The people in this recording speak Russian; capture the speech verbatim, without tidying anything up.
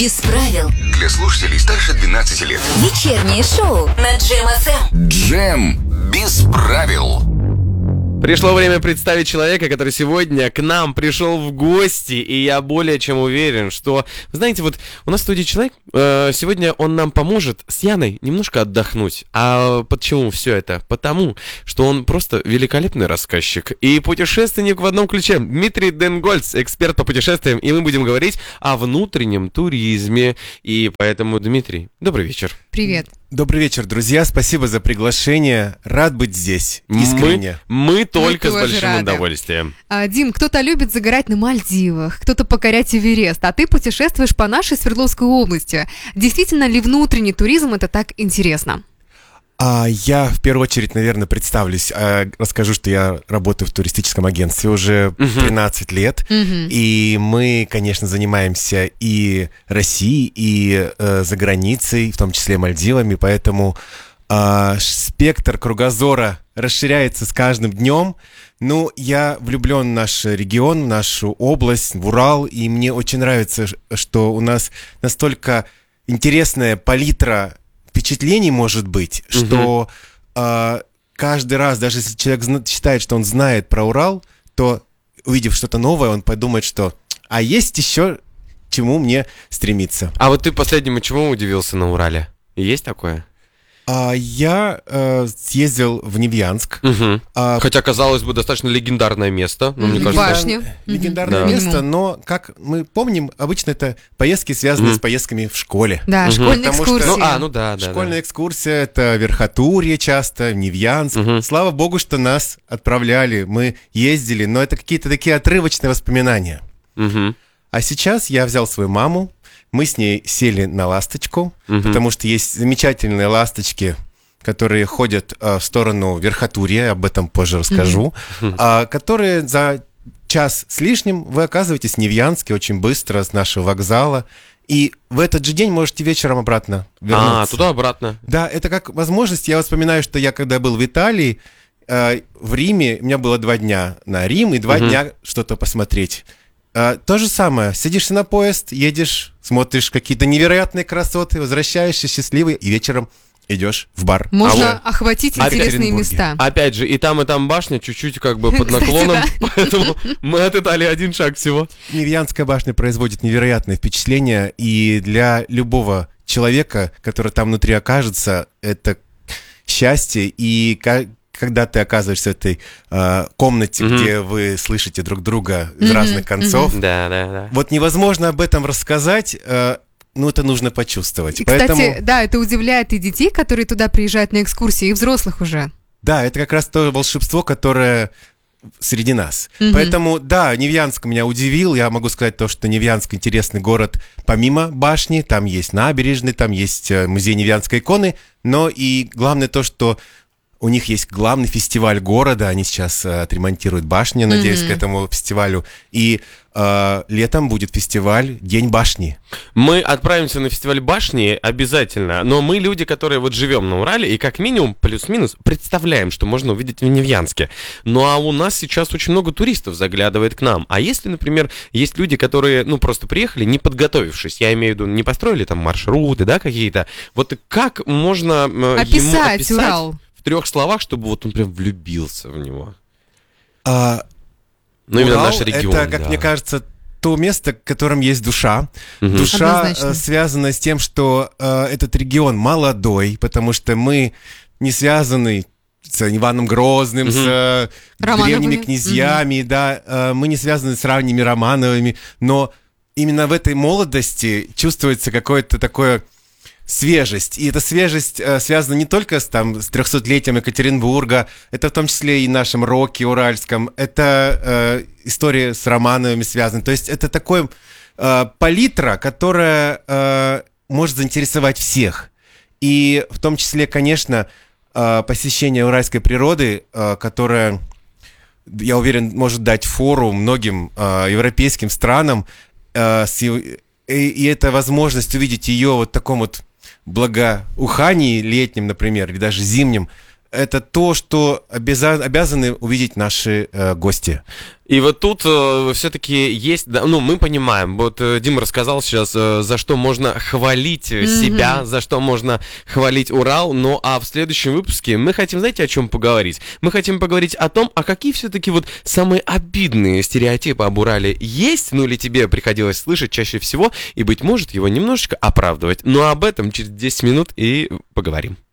Без правил. Для слушателей старше двенадцати лет. Вечернее шоу на Джем эф эм. Джем без правил. Пришло время представить человека, который сегодня к нам пришел в гости, и я более чем уверен, что, вы знаете, вот у нас в студии человек, э, сегодня он нам поможет с Яной немножко отдохнуть. А почему все это? Потому, что он просто великолепный рассказчик и путешественник в одном ключе. Дмитрий Денгольц, эксперт по путешествиям, и мы будем говорить о внутреннем туризме. И поэтому, Дмитрий, добрый вечер. Привет. Добрый вечер, друзья. Спасибо за приглашение. Рад быть здесь. Искренне. Мы, мы только Мы с большим рады. удовольствием. А, Дим, кто-то любит загорать на Мальдивах, кто-то покорять Эверест, а ты путешествуешь по нашей Свердловской области. Действительно ли внутренний туризм это так интересно? А я в первую очередь, наверное, представлюсь. А, расскажу, что я работаю в туристическом агентстве уже тринадцать лет. Мгм. И мы, конечно, занимаемся и Россией, и э, за границей, в том числе Мальдивами. Поэтому а, спектр кругозора расширяется с каждым днем. Ну, я влюблен в наш регион, в нашу область, в Урал. И мне очень нравится, что у нас настолько интересная палитра впечатлений может быть, Мгм. что а, каждый раз, даже если человек зна- считает, что он знает про Урал, то, увидев что-то новое, он подумает, что а есть еще чему мне стремиться. А вот ты последнему чему удивился на Урале? Есть такое? А, я э, съездил в Невьянск. Мгм. А, Хотя, казалось бы, достаточно легендарное место. Но мне Мгм. кажется, Башня. Легендарное Да. место, но, как мы помним, обычно это поездки, связанные Мгм. с поездками в школе. Да, Мгм. школьные Потому что- экскурсии. Ну, а, ну да, да. Школьная экскурсия — это Верхотурье часто, Невьянск. Мгм. Слава богу, что нас отправляли, мы ездили, но это какие-то такие отрывочные воспоминания. Да. Мгм. А сейчас я взял свою маму, мы с ней сели на ласточку, Мгм. потому что есть замечательные ласточки, которые ходят э, в сторону Верхотурья, об этом позже расскажу, а, которые за час с лишним вы оказываетесь в Невьянске очень быстро с нашего вокзала, и в этот же день можете вечером обратно вернуться. А, туда-обратно. Да, это как возможность. Я вот вспоминаю, что я когда был в Италии, э, в Риме, у меня было два дня на Рим и два Мгм. дня что-то посмотреть. Э, то же самое. Садишься на поезд, едешь, смотришь какие-то невероятные красоты, возвращаешься счастливый и вечером идешь в бар. Можно А охватить А в интересные Екатеринбурге? места. Опять же, и там, и там башня чуть-чуть как бы под Кстати, наклоном, да. поэтому мы от Италии один шаг всего. Невьянская башня производит невероятное впечатление, и для любого человека, который там внутри окажется, это счастье. И ка- когда ты оказываешься в этой э, комнате, Мгм. где вы слышите друг друга из Мгм, разных концов, Да, да, да. вот невозможно об этом рассказать, э, ну, это нужно почувствовать. И, кстати, Поэтому, да, это удивляет и детей, которые туда приезжают на экскурсии, и взрослых уже. да, это как раз то волшебство, которое среди нас. Мгм. Поэтому, да, Невьянск меня удивил. Я могу сказать то, что Невьянск интересный город помимо башни. Там есть набережные, там есть э, музей Невьянской иконы. Но и главное то, что у них есть главный фестиваль города. Они сейчас э, отремонтируют башню, надеюсь, Мгм. к этому фестивалю. И э, летом будет фестиваль День башни. Мы отправимся на фестиваль башни обязательно, но мы люди, которые вот живем на Урале и как минимум плюс-минус представляем, что можно увидеть в Невьянске. Ну а у нас сейчас очень много туристов заглядывает к нам. А если, например, есть люди, которые, ну, просто приехали, не подготовившись, я имею в виду, не построили там маршруты, да, какие-то, вот как можно э, ему Описать описать Урал. в трех словах, чтобы вот он прям влюбился в него? А, Ну, именно Урал — наш регион, это, как да. мне кажется, то место, в котором есть душа. Мгм. Душа Однозначно. э, связана с тем, что э, этот регион молодой, потому что мы не связаны с Иваном Грозным, Мгм. с э, Романовыми. древними князьями, да, э, мы не связаны с ранними Романовыми, но именно в этой молодости чувствуется какое-то такое свежесть. И эта свежесть э, связана не только с, там, с трехсотлетием Екатеринбурга, это в том числе и нашем роке уральском, это э, история с Романовыми связана. То есть это такой э, палитра, которая э, может заинтересовать всех. И в том числе, конечно, э, посещение уральской природы, э, которая, я уверен, может дать фору многим э, европейским странам, э, с, ев- и, и это возможность увидеть ее вот в таком вот благоухании летнем, например, или даже зимнем, это то, что обяза- обязаны увидеть наши э, гости. И вот тут э, все-таки есть, да, ну, мы понимаем, вот э, Дима рассказал сейчас, э, за что можно хвалить mm-hmm. себя, за что можно хвалить Урал, ну, а в следующем выпуске мы хотим, знаете, о чем поговорить? Мы хотим поговорить о том, а какие все-таки вот самые обидные стереотипы об Урале есть, ну, или тебе приходилось слышать чаще всего, и, быть может, его немножечко оправдывать. Но об этом через десять минут и поговорим.